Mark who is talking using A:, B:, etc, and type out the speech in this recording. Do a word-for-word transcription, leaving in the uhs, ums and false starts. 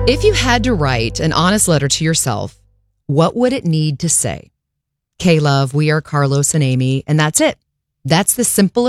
A: If you had to write an honest letter to yourself, what would it need to say? K-Love, we are Carlos and Amy, and that's it. That's the simple